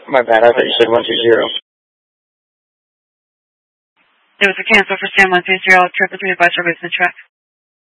My bad, I thought you said 120. There was a cancel for Stan 130, triple 3 advice for business track.